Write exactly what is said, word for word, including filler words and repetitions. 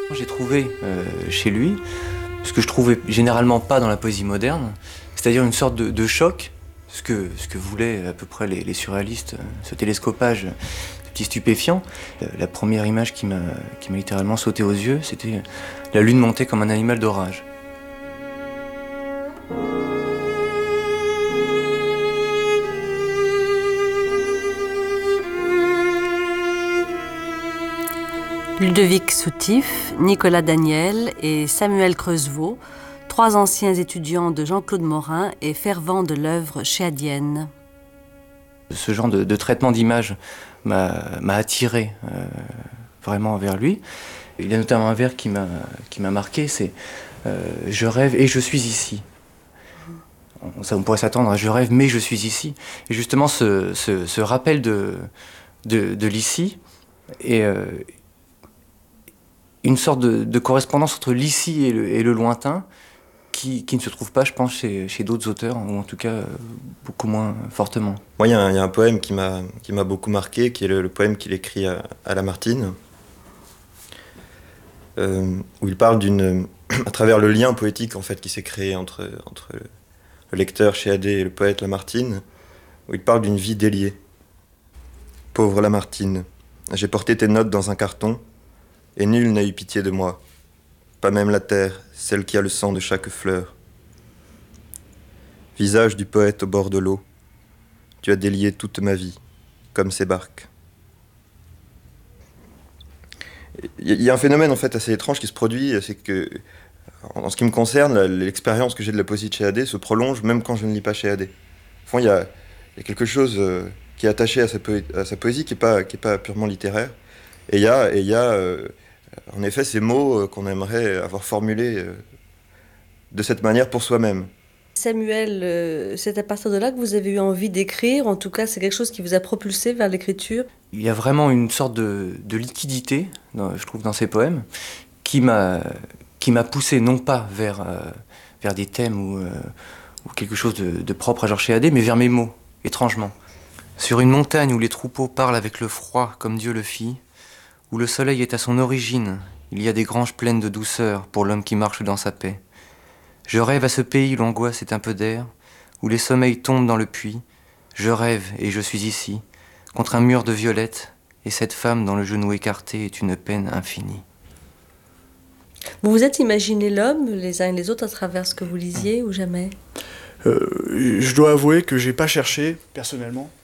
J'ai trouvé euh, chez lui ce que je trouvais généralement pas dans la poésie moderne, c'est-à-dire une sorte de, de choc, ce que, ce que voulaient à peu près les, les surréalistes, ce télescopage, ce petit stupéfiant. La première image qui m'a qui m'a littéralement sauté aux yeux, c'était la lune montée comme un animal d'orage. Ludovic Soutif, Nicolas Daniel et Samuel Creusevaux, trois anciens étudiants de Jean-Claude Morin et fervents de l'œuvre chéadienne. Ce genre de, de traitement d'image m'a attiré euh, vraiment vers lui. Il y a notamment un vers qui m'a qui m'a marqué, c'est euh, « Je rêve et je suis ici ». Ça, on pourrait s'attendre à « Je rêve mais je suis ici ». Et justement, ce, ce, ce rappel de, de, de l'ici et euh, une sorte de, de correspondance entre l'ici et le, et le lointain qui, qui ne se trouve pas, je pense, chez, chez d'autres auteurs, ou en tout cas beaucoup moins fortement. Moi, il y, y a un poème qui m'a qui m'a beaucoup marqué, qui est le, le poème qu'il écrit à, à Lamartine, euh, où il parle d'une, à travers le lien poétique en fait qui s'est créé entre entre le lecteur Chéadé et le poète Lamartine, où il parle d'une vie déliée. Pauvre Lamartine, j'ai porté tes notes dans un carton, et nul n'a eu pitié de moi, pas même la terre, celle qui a le sang de chaque fleur. Visage du poète au bord de l'eau, tu as délié toute ma vie, comme ces barques. Il y a un phénomène en fait assez étrange qui se produit, c'est que, en ce qui me concerne, l'expérience que j'ai de la poésie de Chéadé se prolonge même quand je ne lis pas Chéadé. Au fond, il y a, il y a quelque chose qui est attaché à sa, poé à sa poésie qui n'est pas, qui est pas purement littéraire. Et il y a, et il y a euh, en effet ces mots qu'on aimerait avoir formulés euh, de cette manière pour soi-même. Samuel, euh, c'est à partir de là que vous avez eu envie d'écrire, en tout cas c'est quelque chose qui vous a propulsé vers l'écriture? Il y a vraiment une sorte de, de liquidité, dans, je trouve, dans ces poèmes, qui m'a qui m'a poussé non pas vers, euh, vers des thèmes ou, euh, ou quelque chose de, de propre à Georges Chéadé, mais vers mes mots, étrangement. Sur une montagne où les troupeaux parlent avec le froid comme Dieu le fit, où le soleil est à son origine, il y a des granges pleines de douceur pour l'homme qui marche dans sa paix. Je rêve à ce pays où l'angoisse est un peu d'air, où les sommeils tombent dans le puits. Je rêve et je suis ici, contre un mur de violettes, et cette femme dont le genou écarté est une peine infinie. Vous vous êtes imaginé l'homme, les uns et les autres, à travers ce que vous lisiez, ou jamais? euh, Je dois avouer que j'ai pas cherché, personnellement,